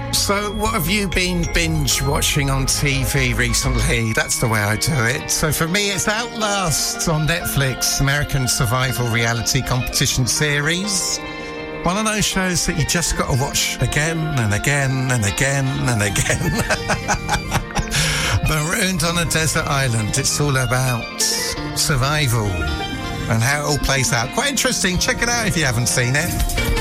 So what have you been binge watching on TV recently? That's the way I do it. So for me, it's Outlast on Netflix, American survival reality competition series. One of those shows that you just got to watch again and again and again and again. Marooned on a desert island. It's all about survival and how it all plays out. Quite interesting. Check it out if you haven't seen it.